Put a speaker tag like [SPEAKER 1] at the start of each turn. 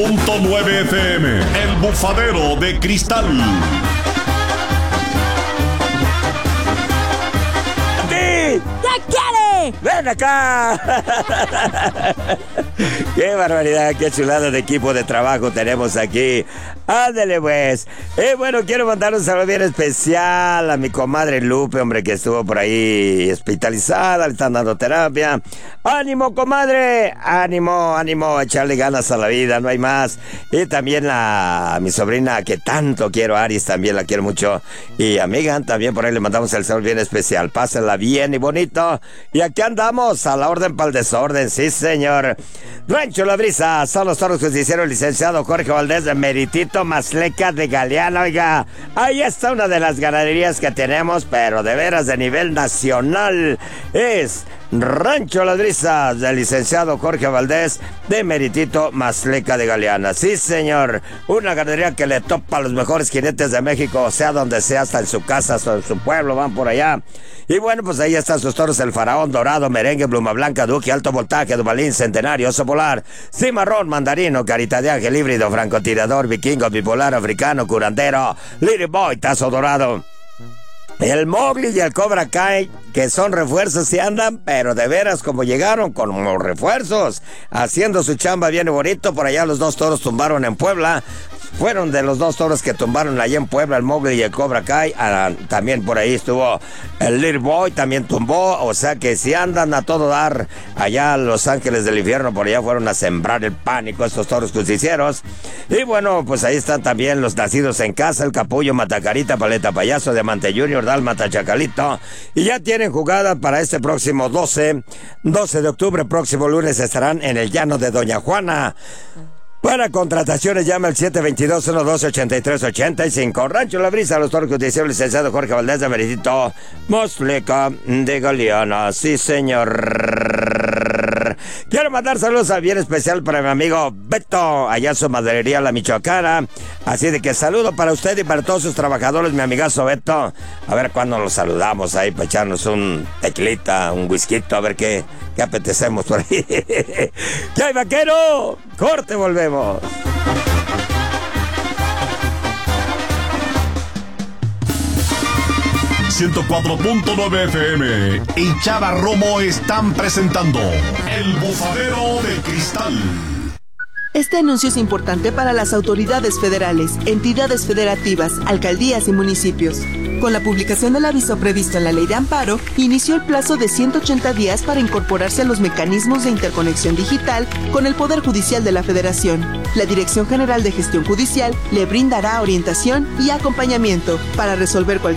[SPEAKER 1] 104.9 FM, El Bufadero de Cristal.
[SPEAKER 2] ¡Sí!
[SPEAKER 3] ¿Qué quiere?
[SPEAKER 2] ¡Ven acá! ¡Qué barbaridad! ¡Qué chulada de equipo de trabajo tenemos aquí! ¡Ándale, pues! Bueno, quiero mandar un saludo bien especial a mi comadre Lupe, hombre, que estuvo por ahí hospitalizada, le están dando terapia. ¡Ánimo, comadre! ¡Ánimo, ánimo! A echarle ganas a la vida, no hay más. Y también a mi sobrina, que tanto quiero, Aris, también la quiero mucho. Y a Megan, también por ahí le mandamos el saludo bien especial. Pásenla bien y bonito. Y aquí andamos, a la orden para el desorden, sí, señor. Rancho La Brisa, son los toros justicieros, licenciado Jorge Valdés de Meritito Masleca de Galeana. Oiga, ahí está una de las ganaderías que tenemos, pero de veras de nivel nacional. Es Rancho Las Brisas del licenciado Jorge Valdés de Meritito Masleca de Galeana. Sí, señor, una ganadería que le topa a los mejores jinetes de México, sea donde sea, hasta en su casa, hasta en su pueblo, van por allá. Y bueno, pues ahí están sus toros: el Faraón, Dorado, Merengue, Pluma Blanca, Duque, Alto Voltaje, Duvalín, Centenario, Oso Polar, Cimarrón, Mandarino, Carita de Ángel, Híbrido, Francotirador, Vikingo, Bipolar, Africano, Curandero, Little Boy, Tazo Dorado, el Mowgli y el Cobra Kai, que son refuerzos y andan, pero de veras como llegaron, como refuerzos, haciendo su chamba bien y bonito. Por allá los dos toros tumbaron en Puebla. Fueron de los dos toros que tumbaron allá en Puebla, el Mowgli y el Cobra Kai. También por ahí estuvo el Little Boy, también tumbó. O sea que si andan a todo dar allá Los Ángeles del Infierno, por allá fueron a sembrar el pánico estos toros justicieros. Y bueno, pues ahí están también los nacidos en casa: el Capullo, Matacarita, Paleta Payaso, Diamante Junior, Dálmata, Chacalito. Y ya tienen jugada para este próximo 12 de octubre, próximo lunes, estarán en el llano de Doña Juana. Para contrataciones llama al 722-112-8385. Rancho La Brisa, los toros justicieros, licenciado Jorge Valdés de Meritito Masleca de Galeana. Sí, señor. Quiero mandar saludos bien especial para mi amigo Beto, allá en su maderería La Michoacana. Así de que saludo para usted y para todos sus trabajadores, mi amigazo Beto. A ver cuándo los saludamos ahí para echarnos un tequilita, un whisky, a ver qué apetecemos por ahí. ¡Ya hay, vaquero! ¡Corte, volvemos!
[SPEAKER 1] ...104.9 FM y Chava Romo están presentando El Bufadero de Cristal.
[SPEAKER 4] Este anuncio es importante para las autoridades federales, entidades federativas, alcaldías y municipios. Con la publicación del aviso previsto en la Ley de Amparo, inició el plazo de 180 días para incorporarse a los mecanismos de interconexión digital con el Poder Judicial de la Federación. La Dirección General de Gestión Judicial le brindará orientación y acompañamiento para resolver cualquier